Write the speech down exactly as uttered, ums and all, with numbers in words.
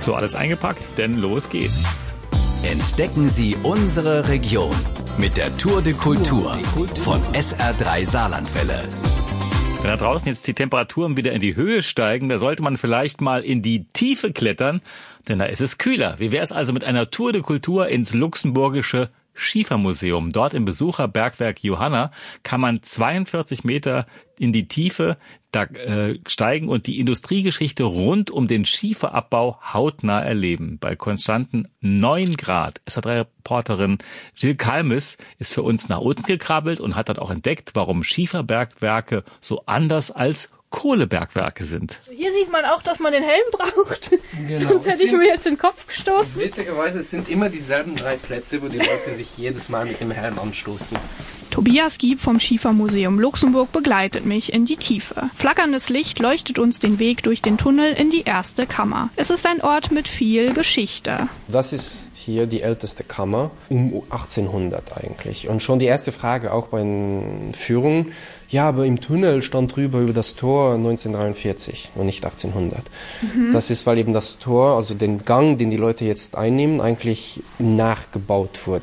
So, alles eingepackt, denn los geht's. Entdecken Sie unsere Region mit der Tour de Kultur von S R drei Saarlandwelle. Wenn da draußen jetzt die Temperaturen wieder in die Höhe steigen, da sollte man vielleicht mal in die Tiefe klettern, denn da ist es kühler. Wie wäre es also mit einer Tour de Kultur ins luxemburgische Schiefermuseum? Dort im Besucherbergwerk Johanna kann man zweiundvierzig Meter in die Tiefe da, äh, steigen und die Industriegeschichte rund um den Schieferabbau hautnah erleben. Bei konstanten neun Grad. S R drei Reporterin Jill Kalmes ist für uns nach unten gekrabbelt und hat dann auch entdeckt, warum Schieferbergwerke so anders als Kohlebergwerke sind. Hier sieht man auch, dass man den Helm braucht. Genau. Sonst hätte ich mir jetzt in den Kopf gestoßen. Witzigerweise, es sind immer dieselben drei Plätze, wo die Leute sich jedes Mal mit dem Helm anstoßen. Tobias Gieb vom Schiefermuseum Luxemburg begleitet mich in die Tiefe. Flackerndes Licht leuchtet uns den Weg durch den Tunnel in die erste Kammer. Es ist ein Ort mit viel Geschichte. Das ist hier die älteste Kammer, um achtzehnhundert eigentlich. Und schon die erste Frage auch bei den Führungen, ja, aber im Tunnel stand drüber über das Tor neunzehnhundertdreiundvierzig und nicht achtzehnhundert. Mhm. Das ist, weil eben das Tor, also den Gang, den die Leute jetzt einnehmen, eigentlich nachgebaut wurde.